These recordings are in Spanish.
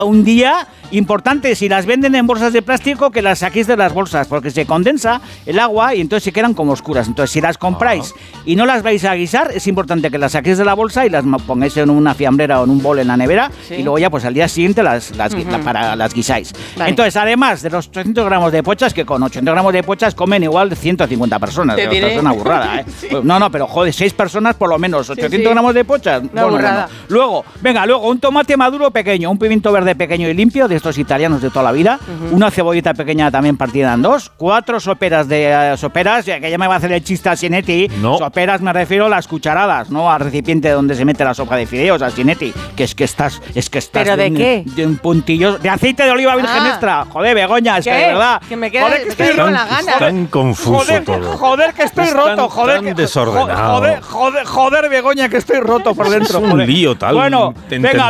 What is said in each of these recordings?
un día importante, si las venden en bolsas de plástico, que las saquéis de las bolsas, porque se condensa el agua y entonces se quedan como oscuras. Entonces, si las compráis y no las vais a guisar, es importante que las saquéis de la bolsa y las pongáis en una fiambrera o en un bol en la nevera, y luego ya pues al día siguiente las guisáis. Vale. Entonces, además de los 800 gramos de pochas, que con 800 gramos de pochas comen igual de 150 personas. Es una burrada, ¿eh? Sí. No, pero joder, 6 personas por lo menos, 800 gramos de pochas. Una burrada. Luego, un tomate maduro pequeño, un pimiento verde pequeño y limpio, de estos italianos de toda la vida, una cebollita pequeña también partida en 2, 4 soperas soperas, que ya me va a hacer el chiste a Sinetti. No. Soperas me refiero a las cucharadas, no al recipiente donde se mete la sopa de fideos, a Sinetti, que estás ¿Pero de qué? De un puntillo de aceite de oliva virgen extra. Joder, Begoña, es que de verdad. Que me queda con la gana. Tan confuso todo. Joder, que estoy roto, joder. Tan desordenado. Joder, Begoña, que estoy roto por dentro. Es un lío tal. Bueno, venga,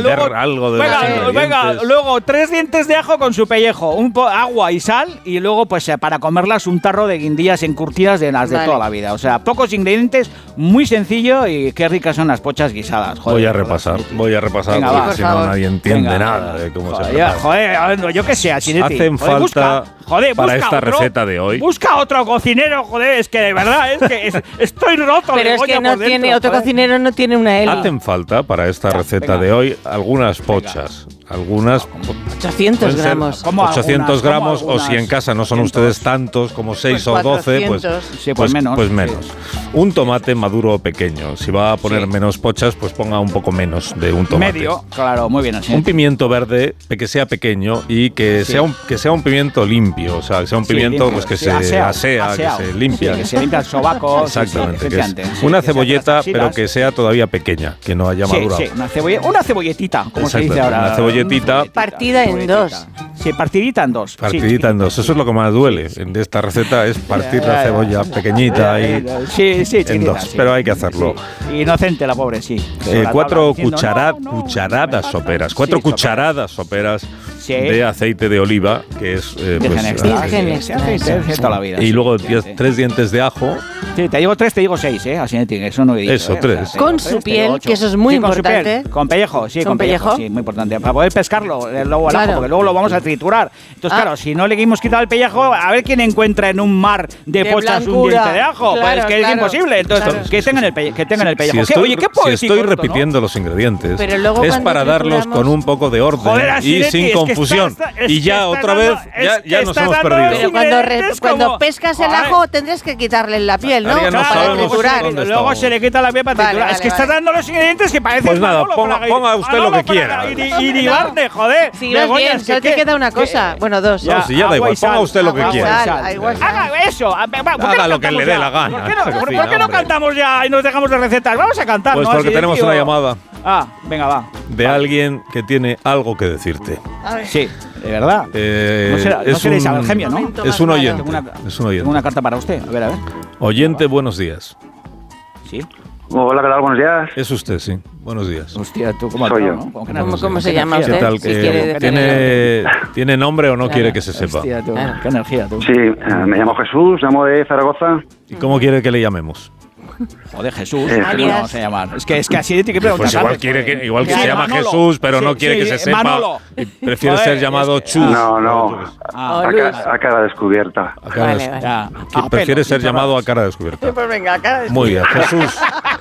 luego 3 dientes de ajo con su pellejo, agua y sal, y luego pues para comerlas un tarro de guindillas encurtidas de las de toda la vida. O sea, pocos ingredientes, muy sencillo, y qué ricas son las pochas guisadas. Joder, voy a repasar, venga, porque si no nadie entiende nada de cómo se prepara. Joder, yo qué sé, Sinetti. Hacen falta para esta receta de hoy. Busca otro cocinero, joder, es que de verdad, estoy roto. Pero es que no tiene, otro cocinero no tiene una L. Hacen falta para esta receta de hoy algunas pochas. Algunas 800 gramos. 800 gramos, o si en casa no son 800. Ustedes tantos como 6 o 12, pues menos. Un tomate maduro pequeño. Si va a poner menos pochas, pues ponga un poco menos de un tomate. Medio, claro, muy bien así. Un pimiento verde que sea pequeño y que sea un pimiento limpio, o sea, que sea un pimiento limpio, pues que se asea, que se limpia. Que se limpia el sobaco. Exactamente. Una cebolleta, pero que sea todavía pequeña, que no haya madurado. Sí, una cebolletita, como se dice ahora. Una cebolleta partida en 2. Sí, partidita en 2. Partidita en 2. Eso es lo que más duele de esta receta, es partir la cebolla pequeñita y en 2. Pero hay que hacerlo. Inocente la pobre, sí. 4 cucharadas soperas. 4 cucharadas soperas de aceite de oliva, que es aceite toda la vida. Y luego 3 dientes de ajo. Sí, te digo 3, te digo 6, así eso no he dicho. Eso, 3. Con su piel, que eso es muy importante. Con pellejo, con pellejo, sí, muy importante. Para poder pescarlo luego al ajo, porque luego lo vamos a triturar. Entonces, claro, si no le hemos quitado el pellejo, a ver quién encuentra en un mar de pochas un diente de ajo. Pues es que es imposible. Entonces, que tengan el pellejo. Si estoy repitiendo los ingredientes, es para darlos con un poco de orden y sin confusión. Y ya otra vez, ya nos hemos perdido. Pero cuando pescas el ajo, tendrás que quitarle la piel, ¿no? Para triturar. Luego se le quita la piel para triturar. Es que estás dando los ingredientes que parecen. Pues nada, ponga usted lo que quiera. Y libarne, joder. Si no es bien, solo te queda una cosa. Bueno, 2. No, si ya da igual, ponga usted lo que quiera. Haga eso. Haga lo que le dé la gana. ¿Por qué no cantamos ya y nos dejamos de recetas? Vamos a cantar. Pues porque tenemos una llamada. Venga, va. De alguien que tiene algo que decirte. Sí, de verdad. No seréis Isabel Gemio, ¿no? Es un oyente. Tengo una carta para usted. A ver. Oyente, buenos días. Sí. Hola, ¿qué tal? Buenos días. Es usted, sí. Buenos días. Hostia, tú cómo soy yo. ¿no? ¿Cómo se llama usted? ¿Tal ¿Tiene nombre o no quiere que se sepa? Hostia, tú. Qué energía, tú. Sí, me llamo Jesús, llamo de Zaragoza. ¿Y cómo quiere que le llamemos? Joder, Jesús. ¿Cómo vamos a llamar? Es que así tiene que preguntar. Pues igual que se llama Manolo. Jesús, pero no quiere que se sepa. Manolo. Y prefiere ser llamado Chus. No. A cara descubierta. Prefiere ser llamado a cara descubierta. Pues venga, a cara descubierta. Muy bien, Jesús.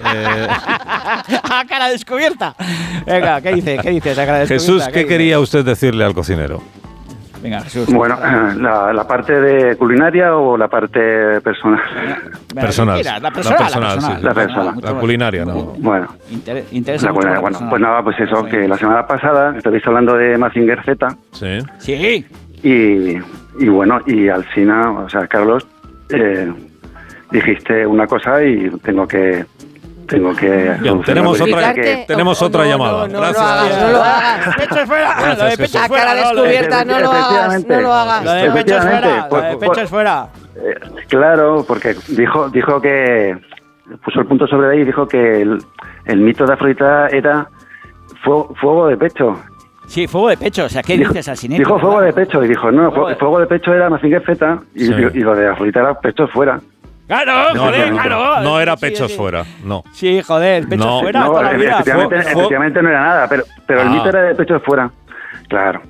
A cara descubierta. Venga, ¿qué dices a cara descubierta? Jesús, ¿qué quería usted decirle al cocinero? Venga, Jesús. Bueno, la parte de culinaria o la parte personal. Personal. La personal. La culinaria, no. Bueno. Interesa mucho bueno, pues nada, pues eso, que la semana pasada estabais hablando de Mazinger Z. Sí. Y bueno, y al final, o sea, Carlos, dijiste una cosa y tengo que bien, tenemos otra llamada. Gracias. No lo hagas. Pecho fuera. Lo de pecho a fuera. Cara descubierta, no lo hagas. Lo de pecho es fuera. Lo de pecho es fuera. Claro, porque dijo que puso el punto sobre ahí y dijo que el mito de Afrodita era fuego de pecho. Sí, fuego de pecho. O sea, ¿qué dices al Sinetti? Dijo fuego de pecho y dijo, no, fuego de pecho era Mazinger Z y lo de Afrodita era pecho fuera. Claro, claro. No era pechos fuera, no. Sí, joder, pechos fuera toda la vida. Efectivamente no era nada, pero el mito era de pechos fuera. Claro.